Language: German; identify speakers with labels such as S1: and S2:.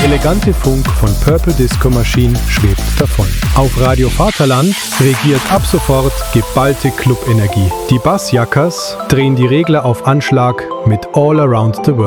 S1: elegante Funk von Purple Disco Machine schwebt davon. Auf Radio Vaterland regiert ab sofort geballte Clubenergie. Die Bassjackers drehen die Regler auf Anschlag mit All Around the World.